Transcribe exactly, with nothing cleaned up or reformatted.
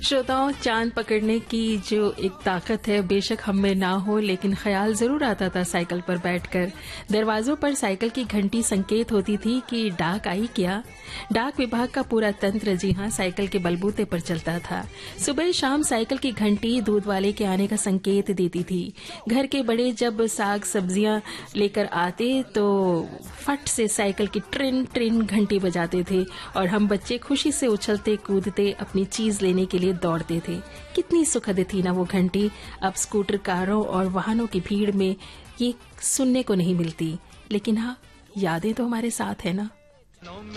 श्रोताओं, चांद पकड़ने की जो एक ताकत है बेशक हम में ना हो, लेकिन ख्याल जरूर आता था साइकिल पर बैठकर। दरवाजों पर साइकिल की घंटी संकेत होती थी कि डाक आई क्या। डाक विभाग का पूरा तंत्र, जी हाँ, साइकिल के बलबूते पर चलता था। सुबह शाम साइकिल की घंटी दूध वाले के आने का संकेत देती थी। घर के बड़े जब साग सब्जियां लेकर आते तो फट से साइकिल की ट्रिन ट्रिन घंटी बजाते थे और हम बच्चे खुशी से उछलते कूदते अपनी चीज लेने के लिए दौड़ते थे। कितनी सुखद थी ना वो घंटी। अब स्कूटर, कारों और वाहनों की भीड़ में ये सुनने को नहीं मिलती, लेकिन हाँ, यादें तो हमारे साथ है ना।